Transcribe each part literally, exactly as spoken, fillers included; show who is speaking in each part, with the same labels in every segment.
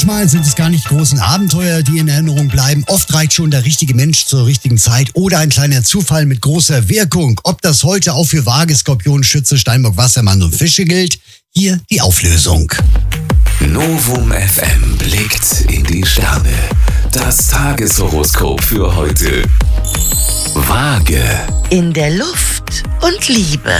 Speaker 1: Manchmal sind es gar nicht die großen Abenteuer, die in Erinnerung bleiben. Oft reicht schon der richtige Mensch zur richtigen Zeit oder ein kleiner Zufall mit großer Wirkung. Ob das heute auch für Waage, Skorpion, Schütze, Steinbock, Wassermann und Fische gilt, hier die Auflösung.
Speaker 2: Novum F M blickt in die Sterne. Das Tageshoroskop für heute. Waage.
Speaker 3: In der Luft und Liebe.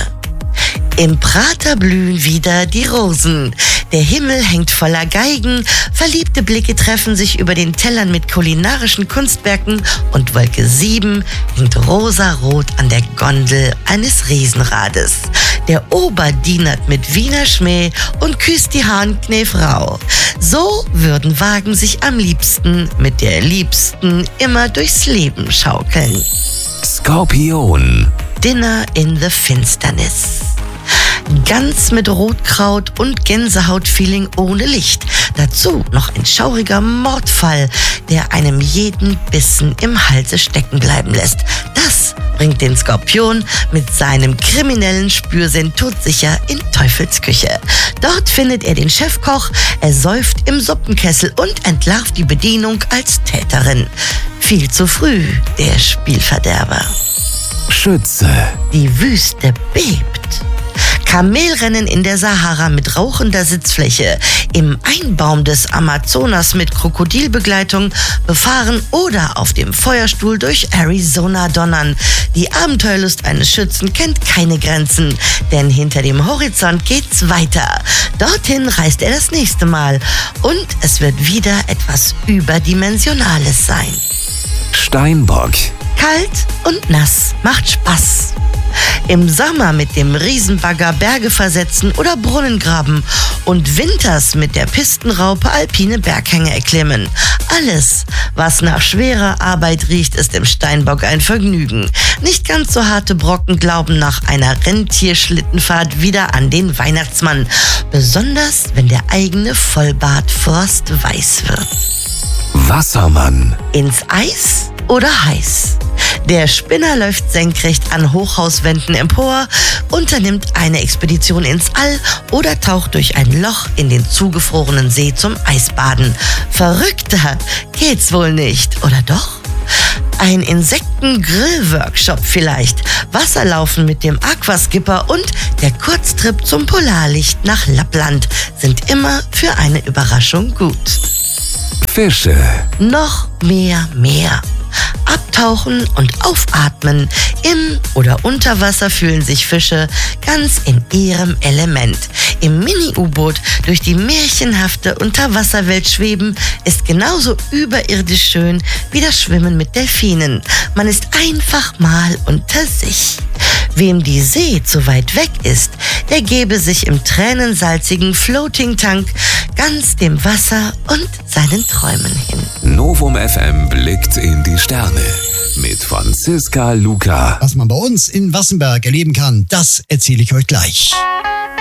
Speaker 3: Im Prater blühen wieder die Rosen. Der Himmel hängt voller Geigen. Verliebte Blicke treffen sich über den Tellern mit kulinarischen Kunstwerken. Und Wolke sieben hängt rosarot an der Gondel eines Riesenrades. Der Ober dienert mit Wiener Schmäh und küsst die Hahnknäfrau. So würden Wagen sich am liebsten mit der Liebsten immer durchs Leben schaukeln.
Speaker 2: Skorpion.
Speaker 3: Dinner in the Finsternis. Ganz mit Rotkraut und Gänsehaut-Feeling ohne Licht. Dazu noch ein schauriger Mordfall, der einem jeden Bissen im Halse stecken bleiben lässt. Das bringt den Skorpion mit seinem kriminellen Spürsinn todsicher in Teufels Küche. Dort findet er den Chefkoch, er säuft im Suppenkessel und entlarvt die Bedienung als Täterin. Viel zu früh, der Spielverderber.
Speaker 2: Schütze.
Speaker 3: Die Wüste bebt. Kamelrennen in der Sahara mit rauchender Sitzfläche, im Einbaum des Amazonas mit Krokodilbegleitung befahren oder auf dem Feuerstuhl durch Arizona donnern. Die Abenteuerlust eines Schützen kennt keine Grenzen, denn hinter dem Horizont geht's weiter. Dorthin reist er das nächste Mal und es wird wieder etwas Überdimensionales sein.
Speaker 2: Steinbock.
Speaker 3: Kalt und nass macht Spaß. Im Sommer mit dem Riesenbagger Berge versetzen oder Brunnen graben und winters mit der Pistenraupe alpine Berghänge erklimmen. Alles, was nach schwerer Arbeit riecht, ist im Steinbock ein Vergnügen. Nicht ganz so harte Brocken glauben nach einer Rentierschlittenfahrt wieder an den Weihnachtsmann. Besonders, wenn der eigene Vollbart frostweiß wird.
Speaker 2: Wassermann.
Speaker 3: Ins Eis oder heiß? Der Spinner läuft senkrecht an Hochhauswänden empor, unternimmt eine Expedition ins All oder taucht durch ein Loch in den zugefrorenen See zum Eisbaden. Verrückter geht's wohl nicht, oder doch? Ein Insekten-Grill-Workshop vielleicht, Wasserlaufen mit dem Aquaskipper und der Kurztrip zum Polarlicht nach Lappland sind immer für eine Überraschung gut.
Speaker 2: Fische.
Speaker 3: Noch mehr Meer. Abtauchen und aufatmen. Im oder unter Wasser fühlen sich Fische ganz in ihrem Element. Im Mini-U-Boot durch die märchenhafte Unterwasserwelt schweben ist genauso überirdisch schön wie das Schwimmen mit Delfinen. Man ist einfach mal unter sich. Wem die See zu weit weg ist, der gebe sich im tränensalzigen Floating-Tank ganz dem Wasser und seinen Träumen hin.
Speaker 2: Novum F M blickt in die Sterne mit Franziska Luca.
Speaker 1: Was man bei uns in Wassenberg erleben kann, das erzähle ich euch gleich.